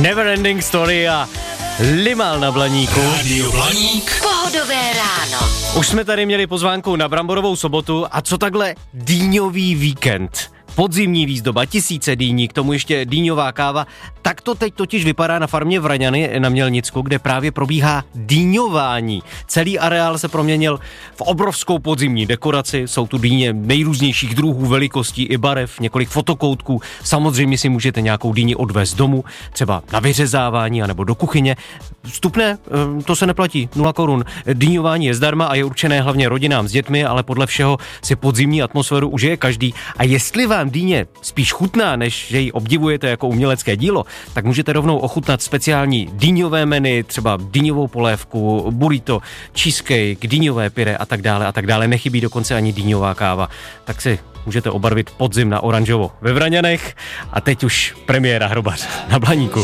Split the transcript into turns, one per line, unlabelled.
Neverending Story a Limal na Blaníku.
Rádio Blaník.
Pohodové ráno.
Už jsme tady měli pozvánku na bramborovou sobotu a co takhle dýňový víkend. Podzimní výzdoba, tisíce dýní, k tomu ještě dýňová káva. Tak to teď totiž vypadá na farmě Vraňany na Mělnicku, kde právě probíhá dýňování. Celý areál se proměnil v obrovskou podzimní dekoraci. Jsou tu dýně nejrůznějších druhů, velikostí i barev, několik fotokoutků. Samozřejmě si můžete nějakou dýni odvést domů, třeba na vyřezávání anebo do kuchyně. Vstupné, to se neplatí, 0 korun. Dýňování je zdarma a je určené hlavně rodinám s dětmi, ale podle všeho si podzimní atmosféru užije každý. A jestli vám dýně spíš chutná, než že ji obdivujete jako umělecké dílo, tak můžete rovnou ochutnat speciální dýňové menu, třeba dýňovou polévku, burrito, cheesecake, dýňové pyré a tak dále a tak dále. Nechybí dokonce ani dýňová káva. Tak si můžete obarvit podzim na oranžovo ve Vraňanech a teď už premiéra Hrobař na Blaníku.